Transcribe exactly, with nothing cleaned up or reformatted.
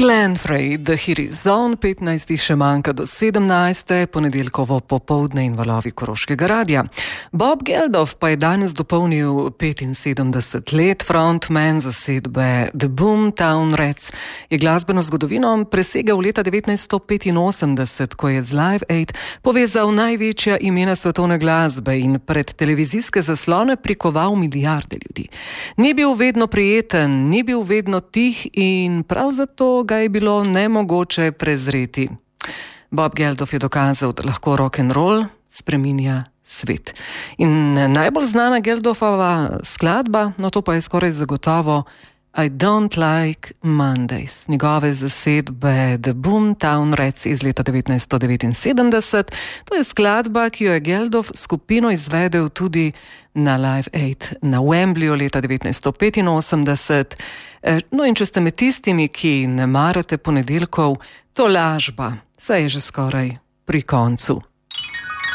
Glenn Frey, The Hit Is On, petnajstih še manjka do sedemnajste, ponedeljkovo popoldne in valovi Koroškega radia. Bob Geldof pa je danes dopolnil petinsedemdeset let, frontman zasedbe The Boomtown Rats. Je glasbeno zgodovino presegel leta devetnajststo petinosemdeset, ko je z Live Aid povezal največja imena svetovne glasbe in pred televizijske zaslone prikoval milijarde ljudi. Ni bil vedno prijeten, ni bil vedno tih in prav zato ga je bilo nemogoče prezreti. Bob Geldof je dokazal, da lahko rock'n'roll spreminja svet. In najbolj znana Geldofova skladba, no to pa je skoraj zagotovo I Don't Like Mondays, njegove zasedbe The Boomtown Rats iz leta devetnajststo devetinsedemdeset. To je skladba, ki jo je Geldof skupino izvedel tudi na Live Aid na Wembleyju leta devetnajststo petinosemdeset. No in če ste med tistimi, ki ne marate ponedeljkov, to lažba, saj je že skoraj pri koncu.